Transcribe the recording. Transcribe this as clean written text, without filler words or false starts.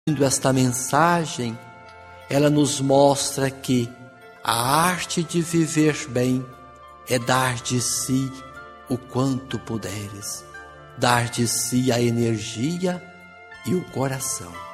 esta mensagem, ela nos mostra que a arte de viver bem é dar de si o quanto puderes, dar de si a energia e o coração.